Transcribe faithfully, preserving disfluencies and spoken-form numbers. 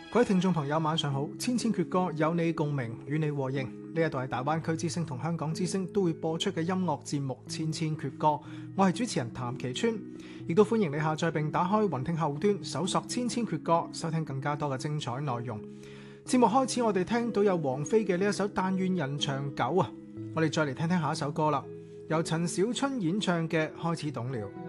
各位聽眾朋友晚上好，千千闕歌有你共鳴，與你和應。呢一度係大灣區之聲同香港之聲都會播出嘅音樂節目《千千闕歌》，我係主持人譚其川，亦都歡迎你下載並打開雲聽後端搜索《千千闕歌》，收聽更加多嘅精彩內容。節目開始，我哋聽到有王菲嘅呢一首《但願人長久》啊，我哋再嚟聽聽下一首歌啦，由陳小春演唱嘅《開始懂了》。